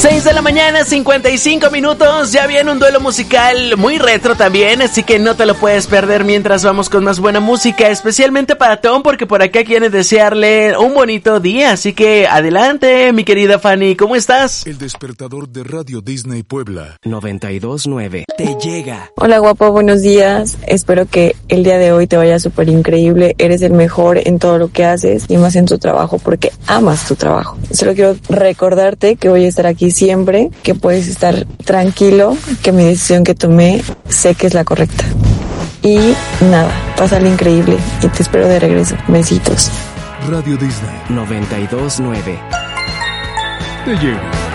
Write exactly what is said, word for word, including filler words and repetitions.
seis de la mañana, cincuenta y cinco minutos. Ya viene un duelo musical muy retro también, así que no te lo puedes perder mientras vamos con más buena música, especialmente para Tom, porque por acá quiere desearle un bonito día. Así que adelante, mi querida Fanny, ¿cómo estás? El despertador de Radio Disney Puebla noventa y dos nueve te llega. Hola guapo, buenos días. Espero que el día de hoy te vaya súper increíble. Eres el mejor en todo lo que haces y más en tu trabajo porque amas tu trabajo. Solo quiero recordarte que voy a estar aquí siempre, que puedes estar tranquilo, que mi decisión que tomé sé que es la correcta. Y nada, pásale increíble y te espero de regreso. Besitos. Radio Disney noventa y dos nueve te llega.